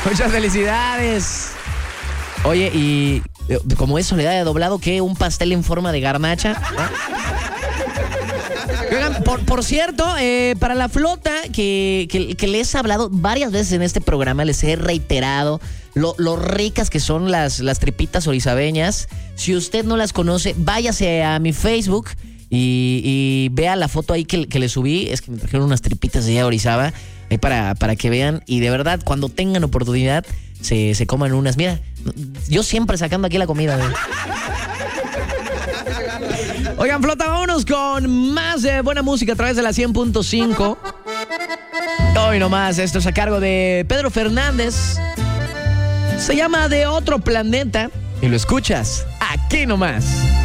Muchas felicidades. Oye, y como es Soledad de Doblado, ¿qué? ¿Un pastel en forma de garnacha? Oigan, por cierto, para la flota que les he hablado varias veces en este programa, les he reiterado lo ricas que son las tripitas orizabeñas. Si usted no las conoce, váyase a mi Facebook y vea la foto ahí que le subí. Es que me trajeron unas tripitas de allá de Orizaba, ahí para que vean. Y de verdad, cuando tengan oportunidad, se coman unas. Mira, yo siempre sacando aquí la comida, güey. Oigan, flota, vámonos con más buena música a través de la 100.5. Hoy nomás, esto es a cargo de Pedro Fernández. Se llama De Otro Planeta y lo escuchas aquí nomás.